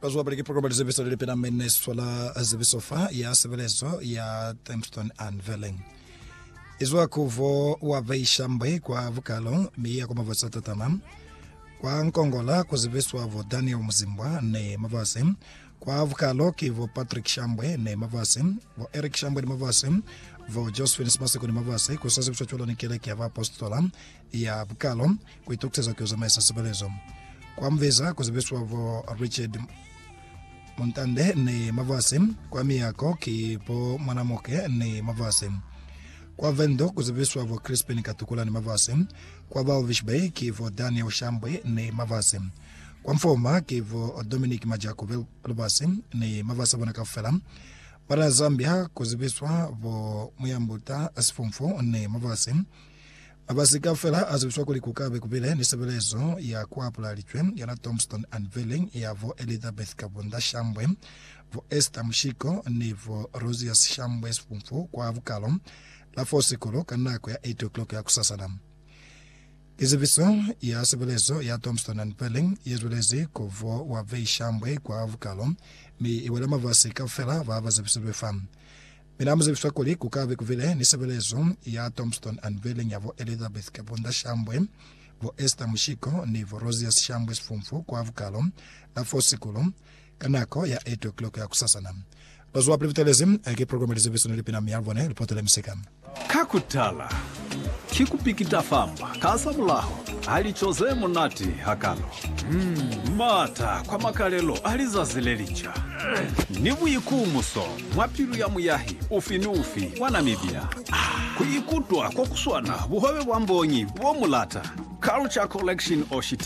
Paswa para que programa de serviço de pena Venezuela zibisofa ya sebelezo ya Tempston Unveiling. Izwa kuvo wa veishambe kwa vukalo miya kwa mavasata tamam. Kwa Nkongola kuzibiswa vo Daniel Muzimbwa ne mavase. Kwa vukalo kivo Patrick Shambwe ne mavase. Vo Eric Shambwe ne mavase. Vo Josephine Smaseko ne mavase. Kusazibiswa chulo nikele kia va apostola ya vukalo. Kuitukteza kiuza maisa sebelezo. Kwa mveza kuzibiswa vo Richard Montande ni mavase. Kwa miyako kipo mwanamoke ni mavase. Kwa Vendo kuzibiswa vo Crispin Katukula ni mavase. Kwa Valvish Bay kivo Daniel Shambwe ni mavase. Kwa Mfoma kivo Dominic Majakovel Lubase ni mavase wana kafela. Para Zambia kuzibiswa vo Muyambuta Asifumfo ni mavase. Mavase kafela azibiswa kulikukabe kubile ni sebelezo ya kwa apulalitwe yana Tombstone Unveiling ya vo Elizabeth Kabunda Shambwe. Vo Esther Mshiko ni vo Rosias Shambwe Asifumfo kwa avukalo. La fosikolo kanako ya 8 o'clock ya kusasana. Izibiso ya sebelezo ya Tombstone Unveiling yezulezi kuvo wa vei Shambwe kwa avukalo mi iwele mavasi kafela vava zibiso befam. Minamu zibiso kuli kukabe kuvile ni sebelezo ya Tombstone Unveiling ya vo Elizabeth Kabunda Shambwe. Vo Esther Mshiko ni vo Rosias Shambwe Sfumfu kwa avukalo. La fosikolo kanako ya 8 o'clock ya kusasana. Bazwa privitelezim eke programa lizibiso nilipina miyavone lipotele msika. Kakutala kikupikita famba kasa mulaho alichoze munati hakalo mata kwa makalelo alizazilelicha nibu yikumuso mwapiru ya muyahi ufinufi wanamibia kuyikutwa kwa kuswana buhobe bwambonyi bwo mulata Culture Collection Oshita